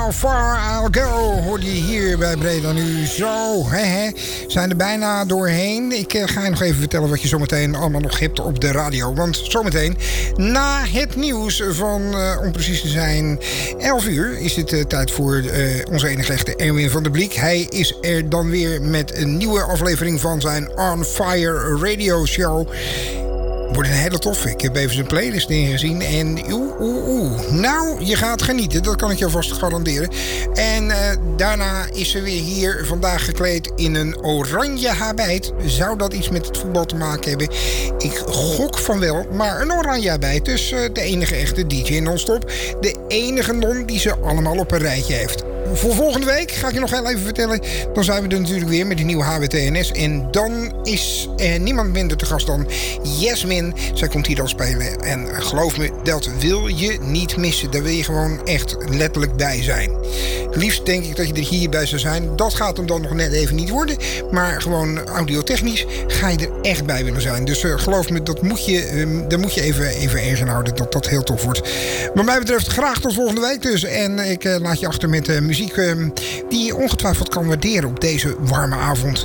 How Far I'll Go hoorde je hier bij Breda Nu. Zo, zijn er bijna doorheen. Ik ga je nog even vertellen wat je zometeen allemaal nog hebt op de radio. Want zometeen, na het nieuws van, om precies te zijn, 11 uur... is het tijd voor onze enige echte Erwin van der Bliek. Hij is er dan weer met een nieuwe aflevering van zijn On Fire Radio Show. Wordt een hele tof. Ik heb even zijn playlist ingezien. En nou, je gaat genieten. Dat kan ik je vast garanderen. En daarna is ze weer hier vandaag gekleed in een oranje habit. Zou dat iets met het voetbal te maken hebben? Ik gok van wel. Maar een oranje habit. Dus de enige echte DJ non-stop. De enige non die ze allemaal op een rijtje heeft. Voor volgende week ga ik je nog heel even vertellen. Dan zijn we er natuurlijk weer met de nieuwe HWTNS. En dan is niemand minder te gast dan Jasmin. Zij komt hier dan spelen. En geloof me, dat wil je niet missen. Daar wil je gewoon echt letterlijk bij zijn. Liefst denk ik dat je er hierbij zou zijn. Dat gaat hem dan nog net even niet worden. Maar gewoon audiotechnisch ga je er echt bij willen zijn. Dus geloof me, daar moet je even ergens aan houden. Dat dat heel tof wordt. Wat mij betreft graag tot volgende week dus. En ik laat je achter met muziek die je ongetwijfeld kan waarderen op deze warme avond.